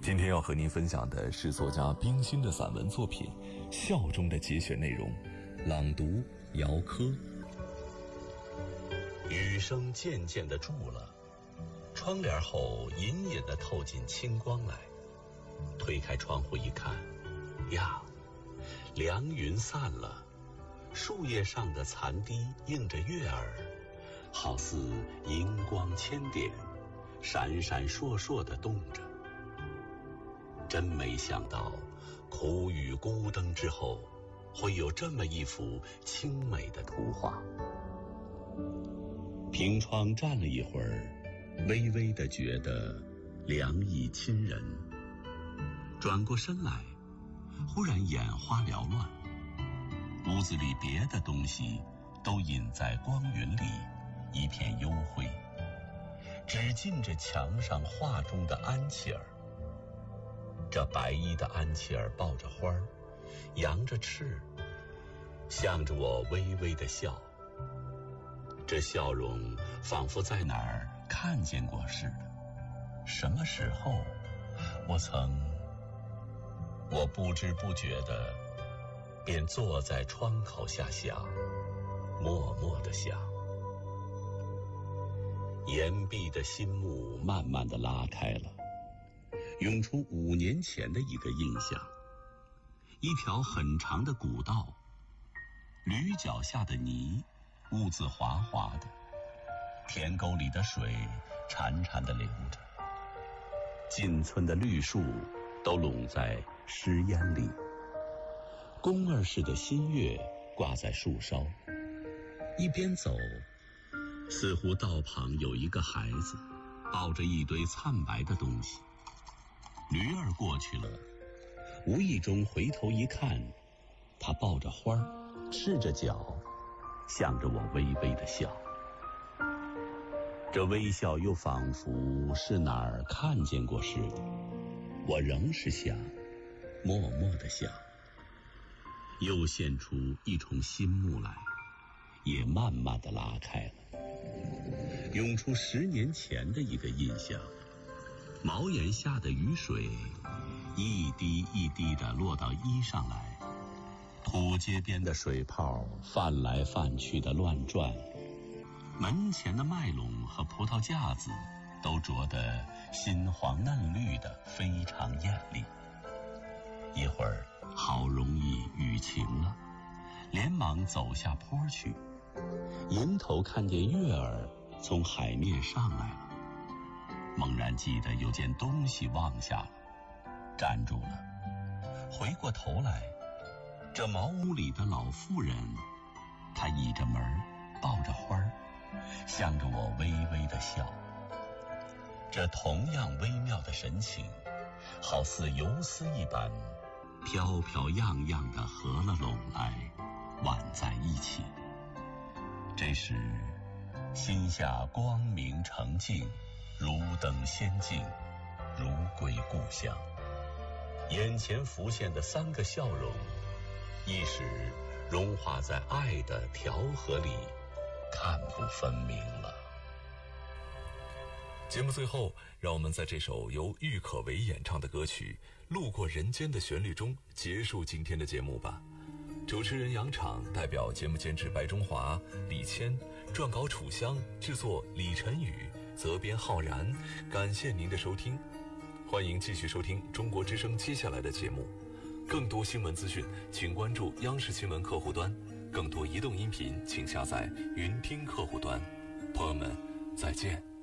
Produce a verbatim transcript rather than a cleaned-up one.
今天要和您分享的是作家冰心的散文作品《笑》中的节选内容，朗读姚科。 雨声渐渐地住了，窗帘后隐隐地透进清光来。推开窗户一看，呀，凉云散了，树叶上的残滴映着月儿，好似银光千点，闪闪烁烁地动着。真没想到，苦雨孤灯之后，会有这么一幅清美的图画。凭窗站了一会儿，微微地觉得凉意侵人。转过身来，忽然眼花缭乱，屋子里别的东西都隐在光云里，一片幽灰，只近着墙上画中的安琪儿。这白衣的安琪儿抱着花儿，扬着翅，向着我微微的笑。这笑容仿佛在哪儿看见过似的。什么时候我曾我不知不觉的便坐在窗口下想，默默的想。岩壁的心幕慢慢的拉开了，涌出五年前的一个印象。一条很长的古道，驴脚下的泥污渍滑滑的，田沟里的水潺潺地流着，进村的绿树都拢在湿烟里。宫儿似的新月挂在树梢，一边走，似乎道旁有一个孩子抱着一堆灿白的东西。驴儿过去了，无意中回头一看，他抱着花儿，赤着脚，向着我微微的笑。这微笑又仿佛是哪儿看见过似的，我仍是想，默默的想。又现出一重新幕来，也慢慢的拉开了，涌出十年前的一个印象。茅檐下的雨水一滴一滴的落到衣上来，土街边的水泡泛来泛去的乱转，门前的麦垄和葡萄架子都着得新黄嫩绿的非常艳丽。一会儿好容易雨晴了，连忙走下坡去，迎头看见月儿从海面上来了，猛然记得有件东西忘下了，站住了，回过头来，这茅屋里的老妇人，她倚着门，抱着花儿，向着我微微的笑。这同样微妙的神情，好似游丝一般，飘飘漾漾的合了拢来，挽在一起。这时心下光明澄净，如登仙境，如归故乡。眼前浮现的三个笑容，一时融化在爱的调和里，看不分明了。 节目最后，让我们在这首由郁可唯演唱的歌曲《路过人间》的旋律中结束今天的节目吧。主持人杨昶，代表节目监制白中华、李谦，撰稿楚香，制作李晨宇，责编浩然。感谢您的收听，欢迎继续收听中国之声接下来的节目。更多新闻资讯请关注央视新闻客户端，更多移动音频请下载云听客户端。朋友们，再见。